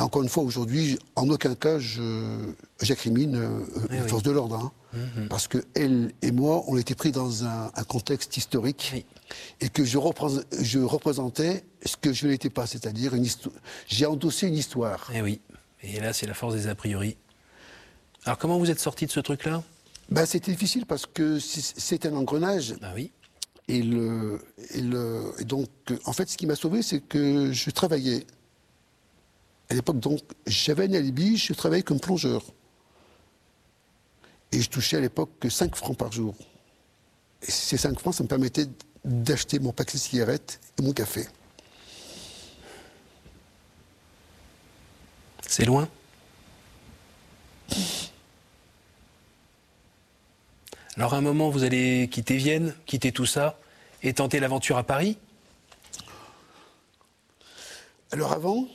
encore une fois, aujourd'hui, en aucun cas, j'accrimine les forces de l'ordre. Hein, parce que elle et moi, on était pris dans un contexte historique et que je représentais ce que je n'étais pas, c'est-à-dire j'ai endossé une histoire. Eh oui, et là, c'est la force des a priori. Alors, comment vous êtes sorti de ce truc-là ? C'était difficile parce que c'est un engrenage. Ah oui. Et donc, en fait, ce qui m'a sauvé, c'est que je travaillais. À l'époque, donc, j'avais un alibi, je travaillais comme plongeur. Et je touchais à l'époque que 5 francs par jour. Et ces 5 francs, ça me permettait d'acheter mon paquet de cigarettes et mon café. C'est loin ? Alors, à un moment, vous allez quitter Vienne, quitter tout ça, et tenter l'aventure à Paris ? Alors avant,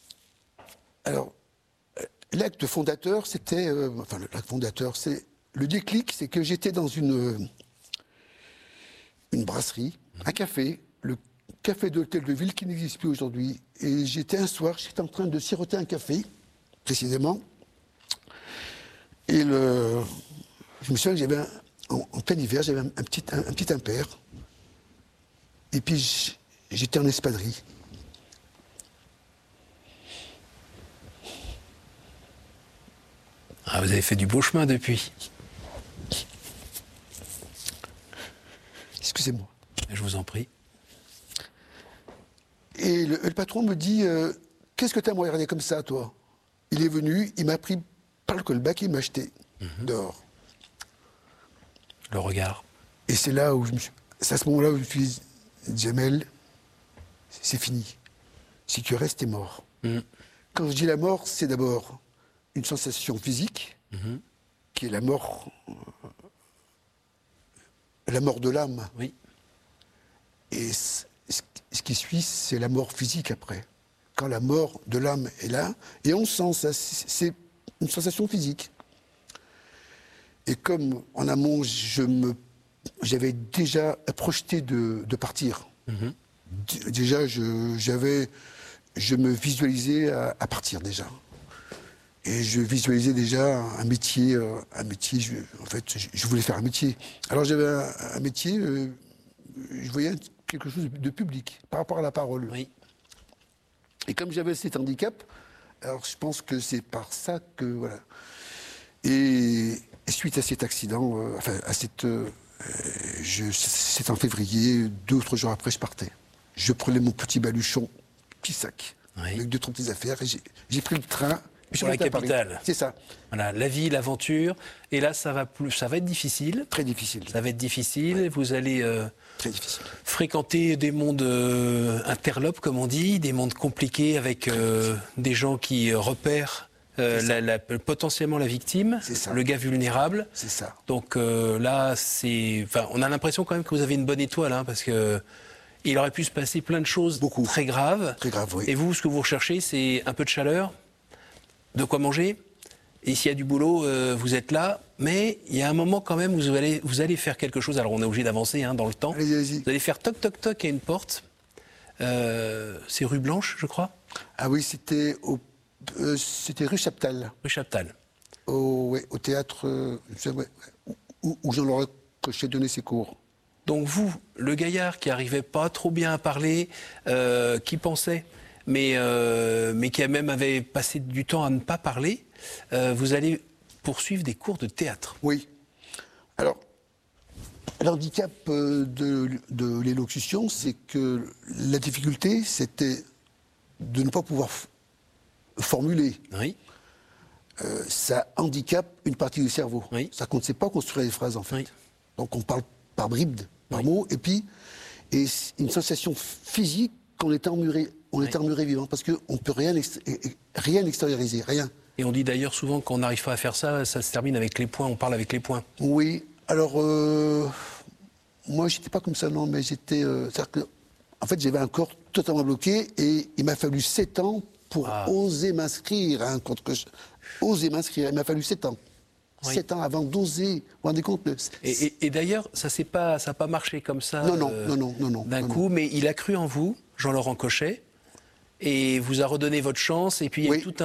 l'acte fondateur, c'était... l'acte fondateur, c'est... Le déclic, c'est que j'étais dans une brasserie, un café, le café de l'hôtel de ville qui n'existe plus aujourd'hui. Et j'étais un soir, j'étais en train de siroter un café, précisément. Et je me souviens que j'avais, en plein hiver, j'avais un petit impair. Et puis j'étais en espadrille. Ah, vous avez fait du beau chemin depuis. Excusez-moi. Je vous en prie. Et le patron me dit qu'est-ce que tu as à me regarder comme ça, toi ? Il est venu, il m'a pris par le callback et il m'a jeté dehors. Le regard. Et c'est là où c'est à ce moment-là où je me suis dit, Djamel, c'est fini. Si tu restes, t'es mort. Quand je dis la mort, c'est d'abord une sensation physique, qui est la mort de l'âme. Oui. Et ce qui suit, c'est la mort physique après. Quand la mort de l'âme est là, et on sent ça, c'est une sensation physique. Et comme en amont, j'avais déjà projeté de partir. Déjà, je me visualisais à partir déjà. Et je visualisais déjà un métier. En fait, je voulais faire un métier. Alors j'avais un métier, je voyais quelque chose de public, par rapport à la parole. Oui. Et comme j'avais cet handicap, alors je pense que c'est par ça que... Voilà. Et suite à cet accident, c'est en février, 2 ou 3 jours après, je partais. Je prenais mon petit baluchon, petit sac, avec 2-3 petites affaires, et j'ai pris le train. Pour la capitale. C'est ça. Voilà, la vie, l'aventure. Et là, ça va être difficile. Très difficile. Ça va être difficile. Ouais. Vous allez très difficile. Fréquenter des mondes interlopes, comme on dit, des mondes compliqués avec des gens qui repèrent potentiellement la victime, le gars vulnérable. C'est ça. Donc là, on a l'impression quand même que vous avez une bonne étoile, hein, parce que il aurait pu se passer plein de choses très graves. Très graves, oui. Et vous, ce que vous recherchez, c'est un peu de chaleur, de quoi manger. Et s'il y a du boulot, vous êtes là. Mais il y a un moment quand même où vous allez faire quelque chose. Alors on est obligé d'avancer dans le temps. Allez-y. Vous allez faire toc toc toc à une porte. C'est rue Blanche, je crois. Ah oui, c'était rue Chaptal. Rue Chaptal. Au théâtre où Jean-Laurent Cochet donnait ses cours. Donc vous, le gaillard qui arrivait pas trop bien à parler, qui pensait, mais qui avait passé du temps à ne pas parler, vous allez poursuivre des cours de théâtre. Oui. Alors, l'handicap de l'élocution, c'est que la difficulté, c'était de ne pas pouvoir formuler. Oui. Ça handicape une partie du cerveau. Oui. Ça qu'on ne sait pas construire des phrases, en fait. Oui. Donc on parle par bribes, par mots, et puis une sensation physique qu'on est emmuré vivant, parce qu'on ne peut rien extérioriser, rien. Et on dit d'ailleurs souvent qu'on n'arrive pas à faire ça, ça se termine avec les poings, on parle avec les poings. Oui, alors moi j'étais pas comme ça, non, mais j'étais... c'est-à-dire que, en fait, j'avais un corps totalement bloqué, et il m'a fallu 7 ans pour oser m'inscrire à un compte que oser m'inscrire, il m'a fallu 7 ans. 7 ans avant d'oser, vous vous rendez compte Et d'ailleurs, ça n'a pas marché comme ça d'un coup, mais il a cru en vous, Jean-Laurent Cochet, et vous a redonné votre chance, et puis il y a tout